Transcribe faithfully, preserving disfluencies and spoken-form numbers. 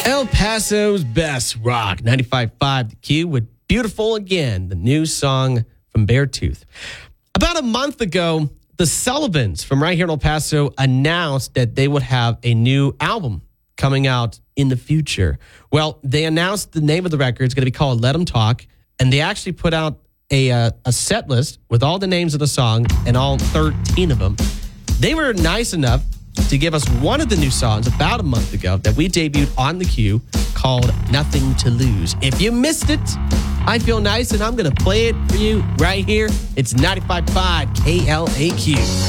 El Paso's best rock, ninety-five point five The Q with Beautiful Again, the new song from Beartooth. About a month ago, the Sullivans from right here in El Paso announced that they would have a new album coming out in the future. Well, they announced the name of the record. It's going to be called Let 'Em Talk, and they actually put out a, uh, a set list with all the names of the song and all thirteen of them. They were nice enough to give us one of the new songs about a month ago that we debuted on the Q called Nothing to Lose. If you missed it, I feel nice and I'm going to play it for you right here. It's ninety-five point five K L A Q.